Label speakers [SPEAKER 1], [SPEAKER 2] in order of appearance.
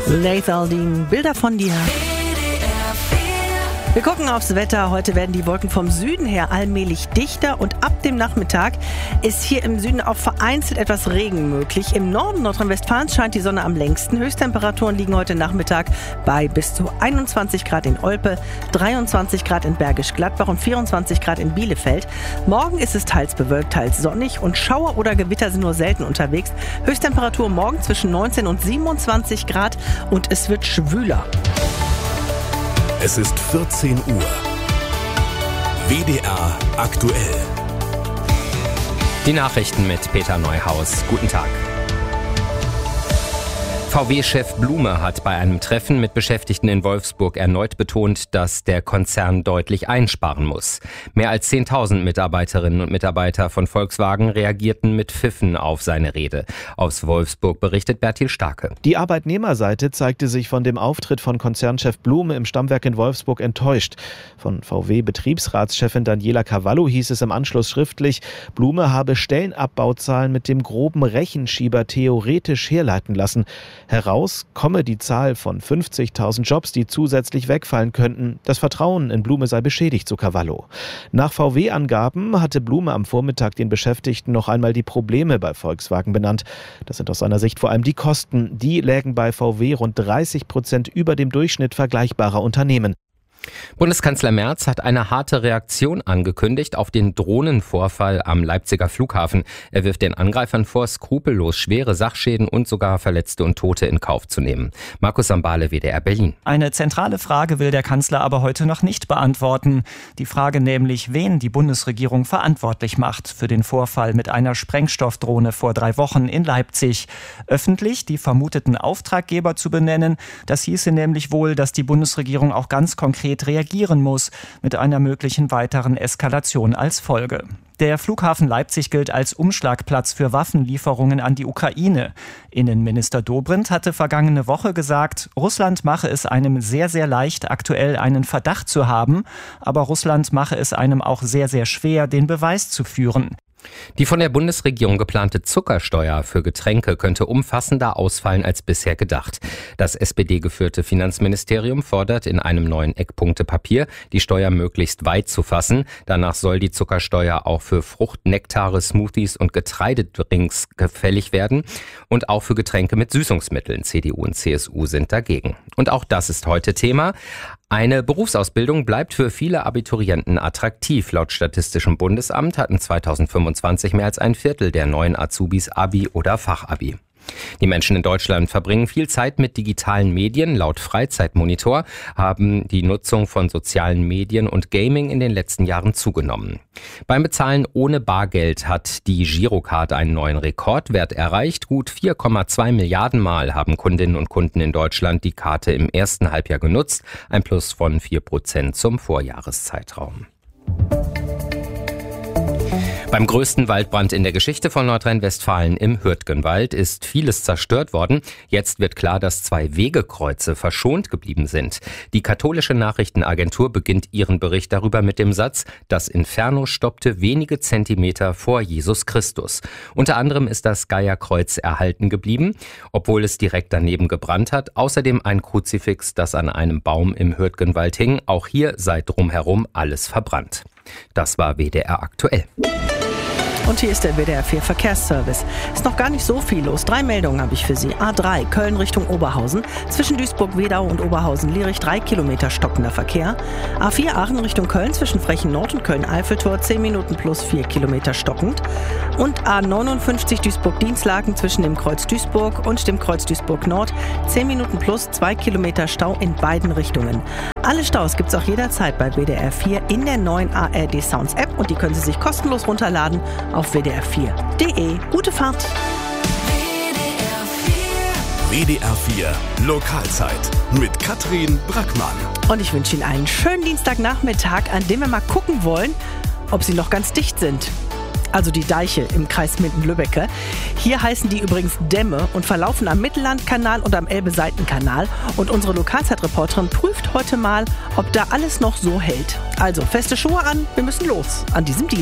[SPEAKER 1] Leithaldin, Bilder von dir. Wir gucken aufs Wetter. Heute werden die Wolken vom Süden her allmählich dichter und ab dem Nachmittag ist hier im Süden auch vereinzelt etwas Regen möglich. Im Norden Nordrhein-Westfalens scheint die Sonne am längsten. Höchsttemperaturen liegen heute Nachmittag bei bis zu 21 Grad in Olpe, 23 Grad in Bergisch Gladbach und 24 Grad in Bielefeld. Morgen ist es teils bewölkt, teils sonnig und Schauer oder Gewitter sind nur selten unterwegs. Höchsttemperatur morgen zwischen 19 und 27 Grad und es wird schwüler.
[SPEAKER 2] Es ist 14 Uhr. WDR aktuell.
[SPEAKER 3] Die Nachrichten mit Peter Neuhaus. Guten Tag. VW-Chef Blume hat bei einem Treffen mit Beschäftigten in Wolfsburg erneut betont, dass der Konzern deutlich einsparen muss. Mehr als 10.000 Mitarbeiterinnen und Mitarbeiter von Volkswagen reagierten mit Pfiffen auf seine Rede. Aus Wolfsburg berichtet Bertil Starke.
[SPEAKER 4] Die Arbeitnehmerseite zeigte sich von dem Auftritt von Konzernchef Blume im Stammwerk in Wolfsburg enttäuscht. Von VW-Betriebsratschefin Daniela Cavallo hieß es im Anschluss schriftlich, Blume habe Stellenabbauzahlen mit dem groben Rechenschieber theoretisch herleiten lassen. Heraus komme die Zahl von 50.000 Jobs, die zusätzlich wegfallen könnten. Das Vertrauen in Blume sei beschädigt, so Cavallo. Nach VW-Angaben hatte Blume am Vormittag den Beschäftigten noch einmal die Probleme bei Volkswagen benannt. Das sind aus seiner Sicht vor allem die Kosten. Die lägen bei VW rund 30% über dem Durchschnitt vergleichbarer Unternehmen.
[SPEAKER 3] Bundeskanzler Merz hat eine harte Reaktion angekündigt auf den Drohnenvorfall am Leipziger Flughafen. Er wirft den Angreifern vor, skrupellos schwere Sachschäden und sogar Verletzte und Tote in Kauf zu nehmen. Markus Sambale, WDR Berlin.
[SPEAKER 5] Eine zentrale Frage will der Kanzler aber heute noch nicht beantworten. Die Frage nämlich, wen die Bundesregierung verantwortlich macht für den Vorfall mit einer Sprengstoffdrohne vor 3 Wochen in Leipzig. Öffentlich die vermuteten Auftraggeber zu benennen, das hieße nämlich wohl, dass die Bundesregierung auch ganz konkret reagieren muss, mit einer möglichen weiteren Eskalation als Folge. Der Flughafen Leipzig gilt als Umschlagplatz für Waffenlieferungen an die Ukraine. Innenminister Dobrindt hatte vergangene Woche gesagt, Russland mache es einem sehr, sehr leicht, aktuell einen Verdacht zu haben, aber Russland mache es einem auch sehr, sehr schwer, den Beweis zu führen.
[SPEAKER 3] Die von der Bundesregierung geplante Zuckersteuer für Getränke könnte umfassender ausfallen als bisher gedacht. Das SPD-geführte Finanzministerium fordert in einem neuen Eckpunktepapier, die Steuer möglichst weit zu fassen. Danach soll die Zuckersteuer auch für Fruchtnektare, Smoothies und Getreidedrinks fällig werden und auch für Getränke mit Süßungsmitteln. CDU und CSU sind dagegen. Und auch das ist heute Thema. Eine Berufsausbildung bleibt für viele Abiturienten attraktiv. Laut Statistischem Bundesamt hatten 2025 mehr als ein Viertel der neuen Azubis Abi oder Fachabi. Die Menschen in Deutschland verbringen viel Zeit mit digitalen Medien. Laut Freizeitmonitor haben die Nutzung von sozialen Medien und Gaming in den letzten Jahren zugenommen. Beim Bezahlen ohne Bargeld hat die Girocard einen neuen Rekordwert erreicht. Gut 4,2 Milliarden Mal haben Kundinnen und Kunden in Deutschland die Karte im ersten Halbjahr genutzt. Ein Plus von 4% zum Vorjahreszeitraum. Beim größten Waldbrand in der Geschichte von Nordrhein-Westfalen im Hürtgenwald ist vieles zerstört worden. Jetzt wird klar, dass 2 Wegekreuze verschont geblieben sind. Die katholische Nachrichtenagentur beginnt ihren Bericht darüber mit dem Satz, das Inferno stoppte wenige Zentimeter vor Jesus Christus. Unter anderem ist das Geierkreuz erhalten geblieben, obwohl es direkt daneben gebrannt hat. Außerdem ein Kruzifix, das an einem Baum im Hürtgenwald hing. Auch hier sei drumherum alles verbrannt. Das war WDR aktuell.
[SPEAKER 1] Und hier ist der WDR 4 Verkehrsservice. Ist noch gar nicht so viel los. 3 Meldungen habe ich für Sie. A3, Köln Richtung Oberhausen. Zwischen Duisburg-Wedau und Oberhausen-Lierich 3 Kilometer stockender Verkehr. A4 Aachen Richtung Köln zwischen Frechen-Nord und Köln-Eiffeltor 10 Minuten plus 4 Kilometer stockend. Und A59 Duisburg-Dienstlaken zwischen dem Kreuz Duisburg und dem Kreuz Duisburg-Nord 10 Minuten plus 2 Kilometer Stau in beiden Richtungen. Alle Staus gibt es auch jederzeit bei WDR 4 in der neuen ARD Sounds App und die können Sie sich kostenlos runterladen auf wdr4.de. Gute Fahrt!
[SPEAKER 2] WDR 4 Lokalzeit mit Katrin Brackmann.
[SPEAKER 1] Und ich wünsche Ihnen einen schönen Dienstagnachmittag, an dem wir mal gucken wollen, ob sie noch ganz dicht sind. Also die Deiche im Kreis Minden-Lübbecke. Hier heißen die übrigens Dämme und verlaufen am Mittellandkanal und am Elbe-Seitenkanal. Und unsere Lokalzeitreporterin prüft heute mal, ob da alles noch so hält. Also feste Schuhe an, wir müssen los an diesem Dienstag.